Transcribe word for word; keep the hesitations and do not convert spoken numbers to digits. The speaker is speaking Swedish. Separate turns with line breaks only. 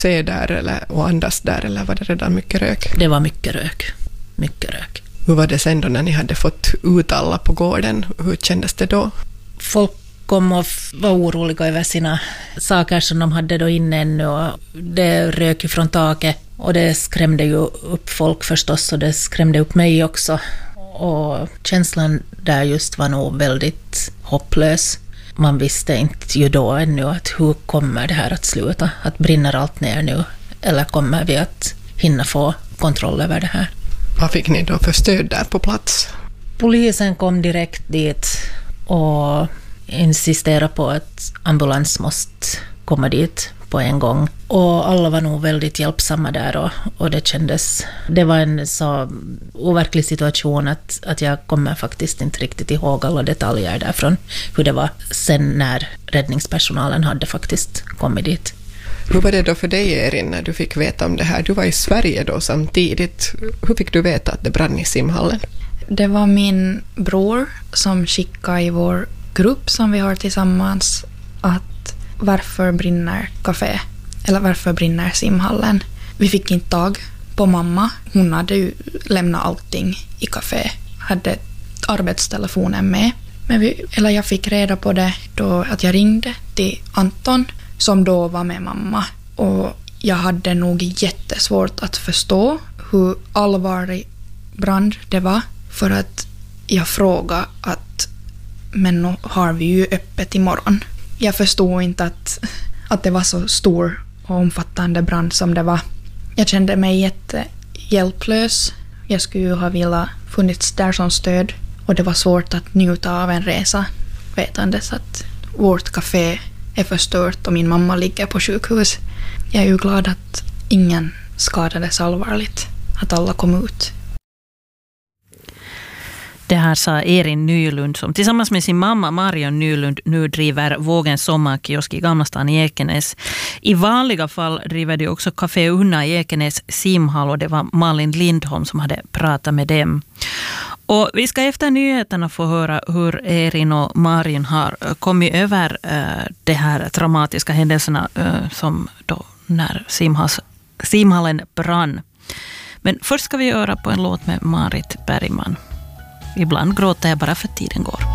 se där eller, och andas där, eller var det redan mycket rök?
Det var mycket rök. Mycket rök.
Hur var det sen då när ni hade fått ut alla på gården? Hur kändes det då?
Folk kom och var oroliga över sina saker som de hade då inne ännu, och det rök ju från taket och det skrämde ju upp folk förstås, och det skrämde upp mig också. Och känslan där just var nog väldigt hopplös. Man visste inte ju då ännu att hur kommer det här att sluta? Att brinner allt ner nu? Eller kommer vi att hinna få kontroll över det här?
Vad fick ni då för stöd där på plats?
Polisen kom direkt dit och insisterade på att ambulans måste komma dit på en gång. Och alla var nog väldigt hjälpsamma där, och, och det kändes... Det var en så overklig situation att, att jag kommer faktiskt inte riktigt ihåg alla detaljer därifrån. Hur det var sen när räddningspersonalen hade faktiskt kommit dit.
Hur var det då för dig, Erin, när du fick veta om det här? Du var i Sverige då samtidigt. Hur fick du veta att det brann i simhallen?
Det var min bror som skickade i vår grupp som vi har tillsammans att varför brinner café? Eller varför brinner simhallen? Vi fick inte tag på mamma. Hon hade ju lämnat allting i café. Hade arbetstelefonen med. Men vi, eller jag fick reda på det då att jag ringde till Anton som då var med mamma. Och jag hade nog jättesvårt att förstå hur allvarlig brand det var. För att jag frågade att men nu har vi ju öppet imorgon. Jag förstod inte att, att det var så stor och omfattande brand som det var. Jag kände mig jättehjälplös. Jag skulle ju ha velat funnits där som stöd. Och det var svårt att njuta av en resa vetandes att vårt café är förstört och min mamma ligger på sjukhus. Jag är ju glad att ingen skadades allvarligt. Att alla kom ut.
Det här sa Erin Nylund som tillsammans med sin mamma Marion Nylund nu driver Vågens sommarkiosk i Gamlastan i Ekenäs. I vanliga fall driver de också Café Unna i Ekenäs simhall, och det var Malin Lindholm som hade pratat med dem. Och vi ska efter nyheterna få höra hur Erin och Marion har kommit över äh, de här traumatiska händelserna äh, som då när simhals, simhallen brann. Men först ska vi göra på en låt med Marit Bergman. Ibland gråter jag bara för tiden går.